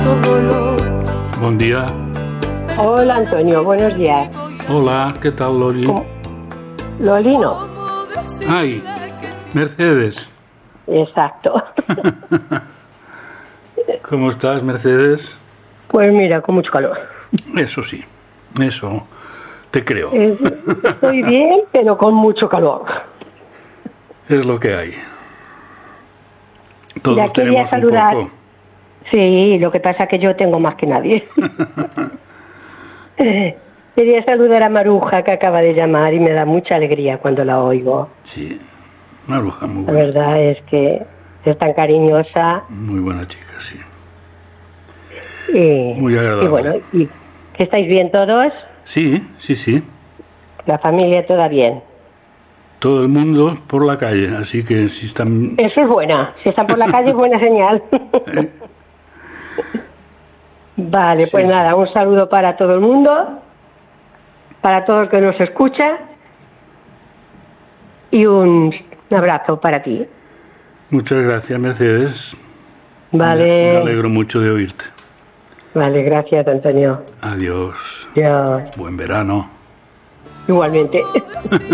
Buen día. Hola Antonio, buenos días. Hola, ¿qué tal, Loli? Lolino. Ay, Mercedes. Exacto. ¿Cómo estás, Mercedes? Pues mira, con mucho calor. Eso sí, eso te creo. Estoy bien, pero con mucho calor. Es lo que hay. Todos Ya quería tenemos saludar. un poco. Sí, lo que pasa es que yo tengo más que nadie. Quería saludar a Maruja, que acaba de llamar, y me da mucha alegría cuando la oigo. Sí, una bruja muy La buena. verdad es que es tan cariñosa. Muy buena chica, sí. Muy agradable. Y bueno, ¿y que estáis bien todos? Sí, sí, sí. La familia toda bien. Todo el mundo por la calle, así que si están... Eso es buena. Si están por la calle es buena señal. Vale, pues Sí, nada, un saludo para todo el mundo, para todo el que nos escucha, y un abrazo para ti. Muchas gracias, Mercedes. Vale. Me alegro mucho de oírte. Vale, gracias, Antonio. Adiós. Adiós. Buen verano. Igualmente.